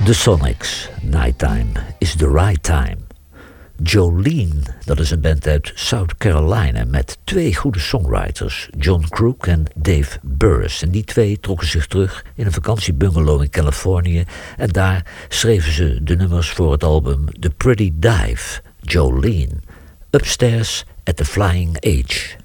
The Sonics, Nighttime is the Right Time. Jolene, dat is een band uit South Carolina met 2 goede songwriters, John Crook en Dave Burris. En die 2 trokken zich terug in een vakantiebungalow in Californië en daar schreven ze de nummers voor het album The Pretty Dive, Jolene, Upstairs at the Flying H.